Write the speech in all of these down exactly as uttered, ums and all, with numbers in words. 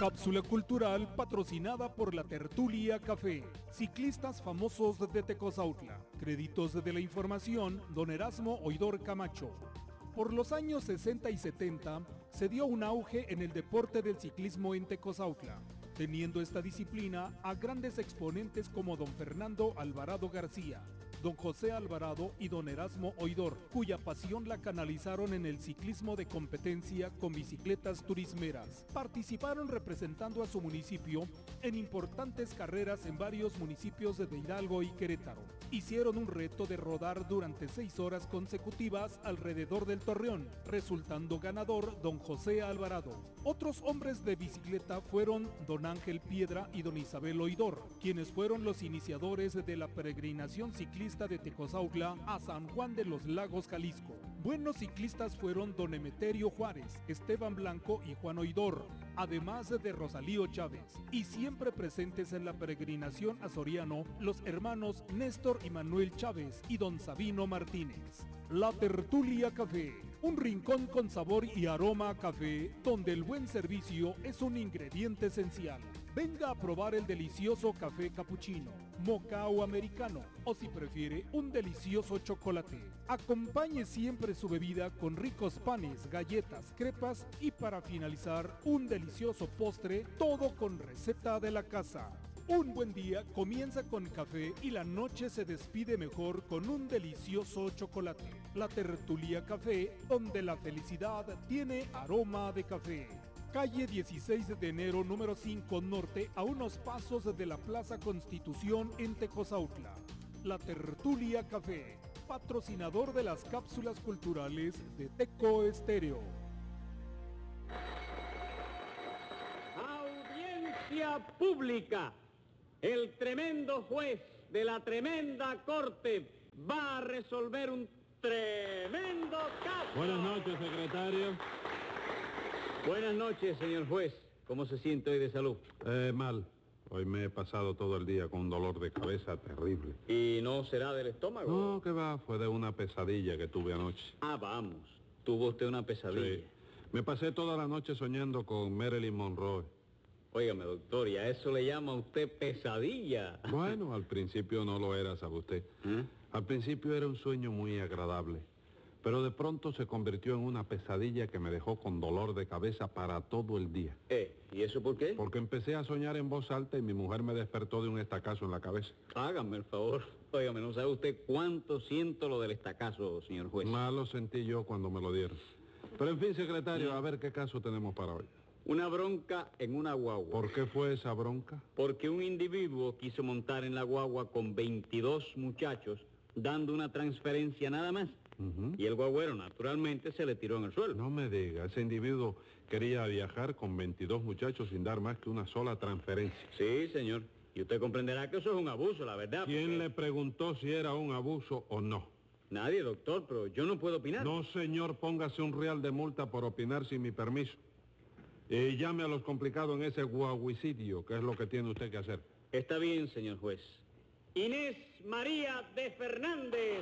Cápsula cultural patrocinada por la Tertulia Café. Ciclistas famosos de Tecozautla. Créditos de la información, don Erasmo Oidor Camacho. Por los años sesenta y setenta se dio un auge en el deporte del ciclismo en Tecozautla, teniendo esta disciplina a grandes exponentes como don Fernando Alvarado García, don José Alvarado y don Erasmo Oidor, cuya pasión la canalizaron en el ciclismo de competencia con bicicletas turismeras. Participaron representando a su municipio en importantes carreras en varios municipios de Hidalgo y Querétaro. Hicieron un reto de rodar durante seis horas consecutivas alrededor del Torreón, resultando ganador don José Alvarado. Otros hombres de bicicleta fueron don Ángel Piedra y don Isabel Oidor, quienes fueron los iniciadores de la peregrinación ciclista de Tecozautla a San Juan de los Lagos, Jalisco. Buenos ciclistas fueron don Emeterio Juárez, Esteban Blanco y Juan Oidor, además de Rosalío Chávez, y siempre presentes en la peregrinación a Soriano, los hermanos Néstor y Manuel Chávez y don Sabino Martínez. La Tertulia Café, un rincón con sabor y aroma a café, donde el buen servicio es un ingrediente esencial. Venga a probar el delicioso café capuchino, moca o americano, o si prefiere, un delicioso chocolate. Acompañe siempre su bebida con ricos panes, galletas, crepas y para finalizar, un delicioso postre, todo con receta de la casa. Un buen día comienza con café y la noche se despide mejor con un delicioso chocolate. La Tertulia Café, donde la felicidad tiene aroma de café. Calle dieciséis de enero, número cinco Norte, a unos pasos de la Plaza Constitución en Tecozautla. La Tertulia Café, patrocinador de las cápsulas culturales de Teco Estéreo. Audiencia pública. El tremendo juez de la tremenda corte va a resolver un tremendo caso. Buenas noches, secretario. Buenas noches, señor juez. ¿Cómo se siente hoy de salud? Eh, mal. Hoy me he pasado todo el día con un dolor de cabeza terrible. ¿Y no será del estómago? No, que va, fue de una pesadilla que tuve anoche. Ah, vamos. ¿Tuvo usted una pesadilla? Sí. Me pasé toda la noche soñando con Marilyn Monroe. Óigame, doctor, ¿y a eso le llama usted pesadilla? Bueno, al principio no lo era, ¿sabe usted? ¿Eh? Al principio era un sueño muy agradable, pero de pronto se convirtió en una pesadilla que me dejó con dolor de cabeza para todo el día. Eh, ¿y eso por qué? Porque empecé a soñar en voz alta y mi mujer me despertó de un estacazo en la cabeza. Hágame el favor. Óigame, ¿no sabe usted cuánto siento lo del estacazo, señor juez? Más lo sentí yo cuando me lo dieron. Pero en fin, secretario, ¿Sí? A ver qué caso tenemos para hoy. Una bronca en una guagua. ¿Por qué fue esa bronca? Porque un individuo quiso montar en la guagua con veintidós muchachos, dando una transferencia nada más. Uh-huh. Y el guagüero, naturalmente, se le tiró en el suelo. No me diga, ese individuo quería viajar con veintidós muchachos sin dar más que una sola transferencia. Sí, señor. Y usted comprenderá que eso es un abuso, la verdad. ¿Quién porque... le preguntó si era un abuso o no? Nadie, doctor, pero yo no puedo opinar. No, señor, póngase un real de multa por opinar sin mi permiso. Y llame a los complicados en ese guaguicidio, que es lo que tiene usted que hacer. Está bien, señor juez. Inés María de Fernández.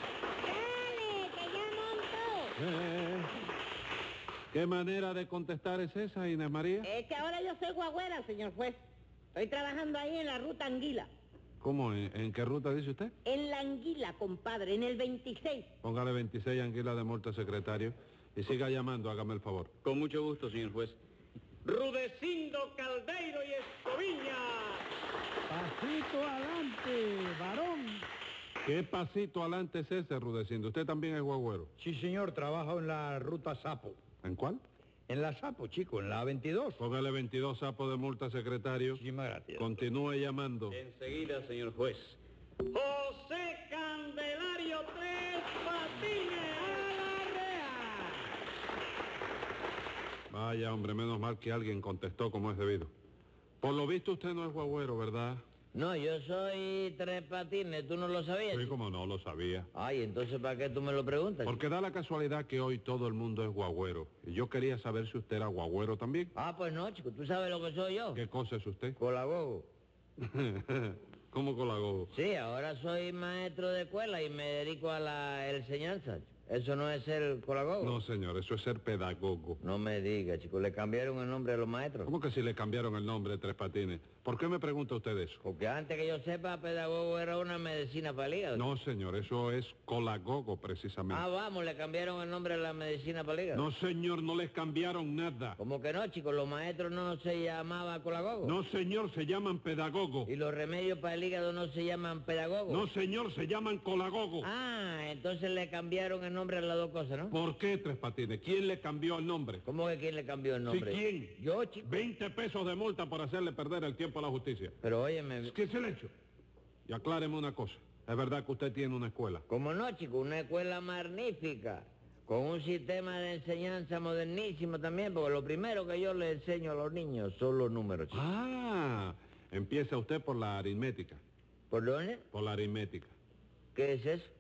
¡Dale, que ya montó! Eh, ¿Qué manera de contestar es esa, Inés María? Es que ahora yo soy guagüera, señor juez. Estoy trabajando ahí en la ruta Anguila. ¿Cómo? ¿En, en qué ruta dice usted? En la Anguila, compadre, en el veintiséis. Póngale veintiséis anguilas de multa, secretario, y siga llamando, hágame el favor. Con mucho gusto, señor juez. Rudecindo Caldeiro y Escoviña. Pasito adelante, varón. ¿Qué pasito adelante es ese, Rudecindo? ¿Usted también es guagüero? Sí, señor, trabajo en la ruta Sapo. ¿En cuál? En la Sapo, chico, en la veintidós. Póngale veintidós sapos de multa, secretario. Muchísimas gracias. Continúe llamando. Enseguida, señor juez. José Candelario Tres Patines. Vaya, hombre, menos mal que alguien contestó como es debido. Por lo visto usted no es guagüero, ¿verdad? No, yo soy Tres Patines, ¿tú no lo sabías? Sí, chico? como no, lo sabía. Ay, entonces ¿para qué tú me lo preguntas? Porque da la casualidad que hoy todo el mundo es guagüero. Y yo quería saber si usted era guagüero también. Ah, pues no, chico, ¿tú sabes lo que soy yo? ¿Qué cosa es usted? Colagogo. ¿Cómo colagogo? Sí, ahora soy maestro de escuela y me dedico a la enseñanza. ¿Eso no es ser colagogo? No, señor, eso es ser pedagogo. No me diga, chico, ¿le cambiaron el nombre a los maestros? ¿Cómo que si le cambiaron el nombre de Tres Patines? ¿Por qué me pregunta usted eso? Porque antes que yo sepa, pedagogo era una medicina para el hígado. No, señor, eso es colagogo, precisamente. Ah, vamos, le cambiaron el nombre a la medicina para el hígado. No, señor, no les cambiaron nada. ¿Cómo que no, chico? Los maestros no se llamaban colagogo. No, señor, se llaman pedagogo. ¿Y los remedios para el hígado no se llaman pedagogo? No, señor, se llaman colagogo. Ah, entonces le cambiaron el nombre a las dos cosas, ¿no? ¿Por qué, Tres Patines? ¿Quién le cambió el nombre? ¿Cómo que quién le cambió el nombre? Sí, ¿quién? Yo, chico. veinte pesos de multa por hacerle perder el tiempo a la justicia. Pero óyeme... ¿Qué es el hecho? Y acláreme una cosa. ¿Es verdad que usted tiene una escuela? ¿Cómo no, chico? Una escuela magnífica, con un sistema de enseñanza modernísimo también, porque lo primero que yo le enseño a los niños son los números, chico. Ah, empieza usted por la aritmética. ¿Por dónde? Por la aritmética. ¿Qué es eso?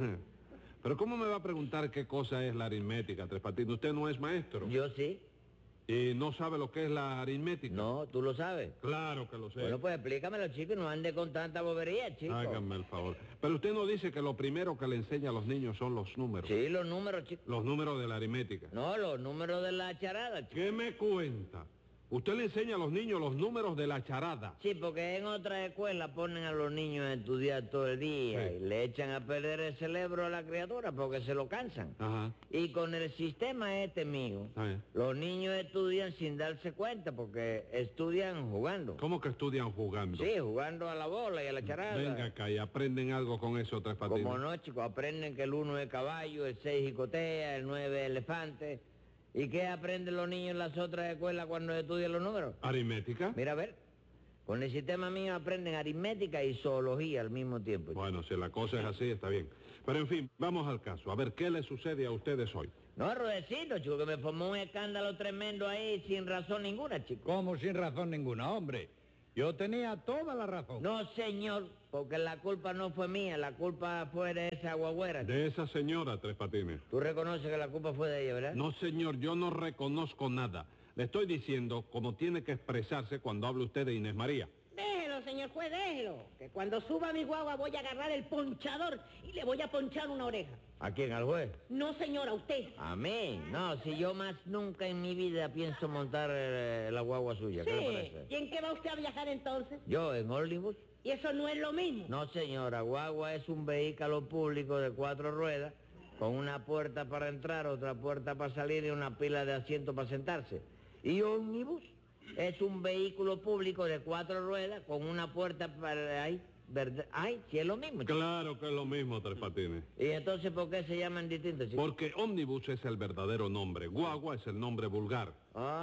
Pero ¿cómo me va a preguntar qué cosa es la aritmética, Tres Patines? Usted no es maestro. Yo sí. ¿Y no sabe lo que es la aritmética? No, ¿tú lo sabes? Claro que lo sé. Bueno, pues explícamelo, chico, y no ande con tanta bobería, chico. Háganme el favor. Pero usted no dice que lo primero que le enseña a los niños son los números. Sí, los números, chico. Los números de la aritmética. No, los números de la charada, chico. ¿Qué me cuenta? Usted le enseña a los niños los números de la charada. Sí, porque en otras escuelas ponen a los niños a estudiar todo el día Sí. y le echan a perder el cerebro a la criatura porque se lo cansan. Ajá. Y con el sistema este mío, Ah, bien. los niños estudian sin darse cuenta porque estudian jugando. ¿Cómo que estudian jugando? Sí, jugando a la bola y a la charada. Venga acá y aprenden algo con eso, Tres Patines. Como no, chicos, aprenden que el uno es caballo, el seis jicotea, el nueve es elefante. ¿Y qué aprenden los niños en las otras escuelas cuando estudian los números? ¿Aritmética? Mira, a ver, con el sistema mío aprenden aritmética y zoología al mismo tiempo. chico. Bueno, si la cosa es así, está bien. Pero en fin, vamos al caso. A ver, ¿qué le sucede a ustedes hoy? No, Rodecito, chico, que me formó un escándalo tremendo ahí sin razón ninguna, chico. ¿Cómo sin razón ninguna, hombre? Yo tenía toda la razón. No, señor, porque la culpa no fue mía, la culpa fue de esa guagüera. chico. De esa señora, Tres Patines. Tú reconoces que la culpa fue de ella, ¿verdad? No, señor, yo no reconozco nada. Le estoy diciendo cómo tiene que expresarse cuando habla usted de Inés María. Déjelo, señor juez, déjelo. Que cuando suba mi guagua voy a agarrar el ponchador y le voy a ponchar una oreja. ¿A quién? ¿Al juez? No, señor, a usted. A mí. No, si yo más nunca en mi vida pienso montar eh, la guagua suya. ¿Qué le Sí. parece? ¿Y en qué va usted a viajar entonces? ¿Yo en Hollywood? Y eso no es lo mismo. No, señora, guagua es un vehículo público de cuatro ruedas, con una puerta para entrar, otra puerta para salir y una pila de asientos para sentarse. Y ómnibus es un vehículo público de cuatro ruedas, con una puerta para... Ay, ¿verdad? Ay, sí es lo mismo. chico. Claro que es lo mismo, Tres Patines. ¿Y entonces por qué se llaman distintos, chicos? Porque ómnibus es el verdadero nombre. Guagua es el nombre vulgar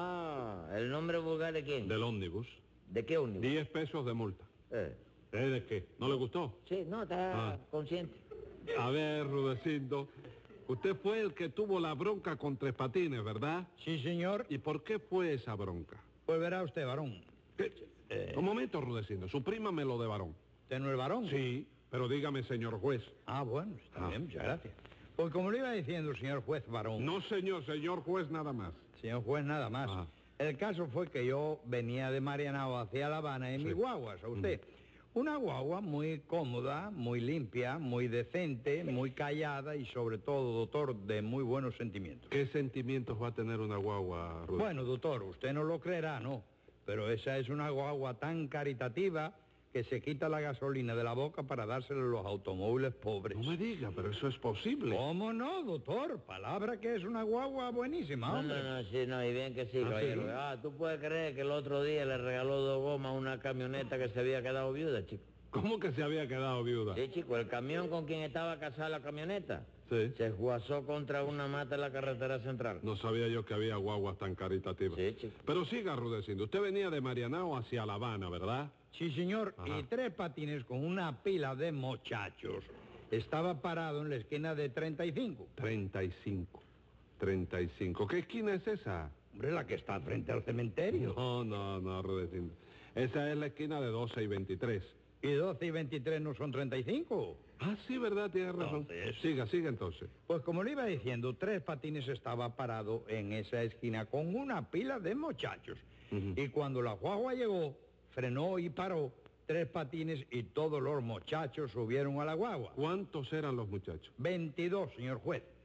Ah, ¿el nombre vulgar de quién? del ómnibus. ¿De qué ómnibus? Diez pesos de multa. Eh, ¿Eh, de qué? ¿No le gustó? sí, no, está Ah. consciente. A ver, Rudecindo, usted fue el que tuvo la bronca con Tres Patines, ¿verdad? Sí, señor. ¿Y por qué fue esa bronca? Pues verá usted, varón. ¿Qué? Eh. Un momento, Rudecindo, suprímame lo de varón. ¿Usted no es varón? Sí, pero dígame, señor juez. Ah, bueno, está Ah. bien, muchas gracias. Pues como le iba diciendo, señor juez varón. No, señor, señor juez, nada más. Señor juez, nada más. Ajá. El caso fue que yo venía de Marianao hacia La Habana en Sí. mi guagua, ¿sabe usted? Una guagua muy cómoda, muy limpia, muy decente, muy callada y sobre todo, doctor, de muy buenos sentimientos. ¿Qué sentimientos va a tener una guagua, Rudecindo? Bueno, doctor, usted no lo creerá, ¿no? Pero esa es una guagua tan caritativa que se quita la gasolina de la boca para dársela a los automóviles pobres. No me diga, pero eso es posible. ¿Cómo no, doctor? Palabra que es una guagua buenísima, No, hombre. no, no, sí, no, y bien que sí, ¿Ah, caballero. sí? Ah, tú puedes creer que el otro día le regaló dos gomas a una camioneta que se había quedado viuda, chico. ¿Cómo que se había quedado viuda? Sí, chico, el camión con quien estaba casada la camioneta Sí. se esguazó contra una mata en la carretera central. No sabía yo que había guaguas tan caritativas. Sí, chico. Pero siga, Rudecindo. Usted venía de Marianao hacia La Habana, ¿verdad? Sí, señor. Ajá. Y Tres Patines con una pila de muchachos estaba parado en la esquina de treinta y cinco. treinta y cinco. treinta y cinco. ¿Qué esquina es esa? Hombre, la que está frente al cementerio. No, no, no, Rudecindo. Esa es la esquina de doce y veintitrés. ¿Y doce y veintitrés no son treinta y cinco? Ah, sí, ¿verdad? Tiene razón. Entonces- Siga, siga entonces. Pues como le iba diciendo, Tres Patines estaba parado en esa esquina con una pila de muchachos. Ujú. Y cuando la guagua llegó, frenó y paró, Tres Patines y todos los muchachos subieron a la guagua. ¿Cuántos eran los muchachos? veintidós, señor juez.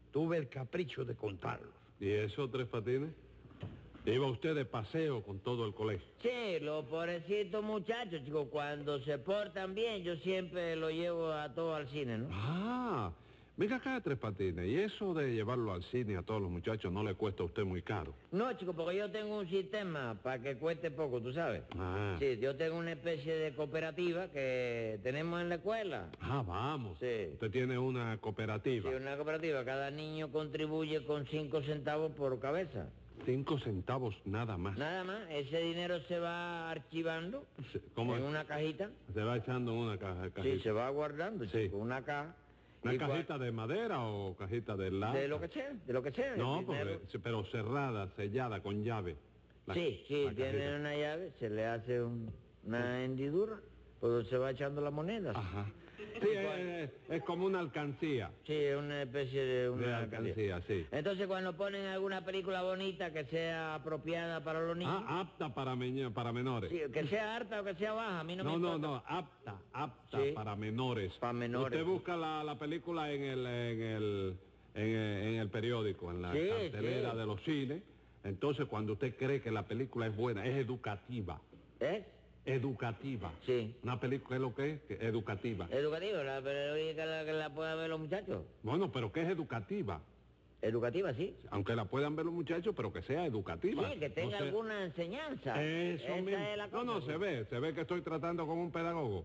tuve el capricho de contarlos. ¿Y eso, Tres Patines? ¿Iba usted de paseo con todo el colegio? Sí, los pobrecitos muchachos, chicos, cuando se portan bien, yo siempre los llevo a todos al cine, ¿no? Ah, venga acá, Tres Patines. ¿Y eso de llevarlo al cine a todos los muchachos no le cuesta a usted muy caro? No, chicos, porque yo tengo un sistema para que cueste poco, ¿tú sabes? Ah. Sí, yo tengo una especie de cooperativa que tenemos en la escuela. Ah, vamos. Sí. Usted tiene una cooperativa. Sí, una cooperativa. Cada niño contribuye con cinco centavos por cabeza. Cinco centavos nada más. Nada más, ese dinero se va archivando Se- ¿Cómo en es? una cajita. Se va echando en una caja, cajita. Sí, se va guardando, Sí. chico, una caja. ¿Una Y cua- cajita de madera o cajita de lata? De lo que sea, de lo que sea. No, el porque- dinero. sí, pero cerrada, sellada, con llave. La- Sí, sí, la tiene cajita. una llave, se le hace un- una hendidura, pues se va echando las monedas. Ajá. Sí, es, es como una alcancía. Sí, es una especie de una De alcancía, sí. Entonces cuando ponen alguna película bonita que sea apropiada para los niños, Ah, apta para, meño- para menores. sí, que sea harta o que sea baja, a mí no, me No, no, importa. no, apta, apta Sí. para menores. Para menores. Usted busca la, la película en el, en el, en el, en el periódico, en la Sí, cartelera sí. de los cines. Entonces, cuando usted cree que la película es buena, es educativa. ¿Eh? Educativa. Sí. Una película es lo que es, que educativa. Educativa, la, pero oye, que la, que la puedan ver los muchachos. Bueno, pero que es educativa. Educativa, sí. Aunque la puedan ver los muchachos, pero que sea educativa. Sí, que tenga No sé- alguna enseñanza. Eso Esa mismo. es la No, no, cosa, se sí. ve, se ve que estoy tratando como un pedagogo.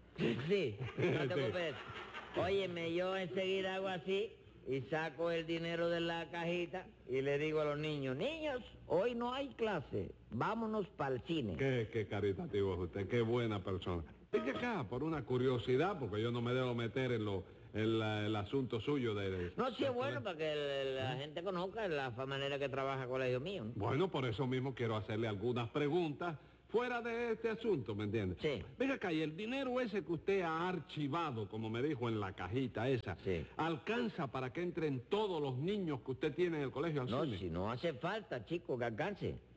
Sí, no te Sí. preocupes. Óyeme, yo enseguida hago así y saco el dinero de la cajita y le digo a los niños, niños, hoy no hay clase, vámonos para el cine. Qué, qué caritativo es usted, qué buena persona. Venga acá, por una curiosidad, porque yo no me debo meter en lo, en la- el asunto suyo de... No, sí es bueno para que el- la gente conozca la fa- manera que trabaja el colegio mío, ¿no? Bueno, por eso mismo quiero hacerle algunas preguntas fuera de este asunto, ¿me entiende? Sí. Venga acá, y el dinero ese que usted ha archivado, como me dijo en la cajita esa, Sí. ¿alcanza para que entren todos los niños que usted tiene en el colegio al No, cine? si no hace falta, chico, que alcance.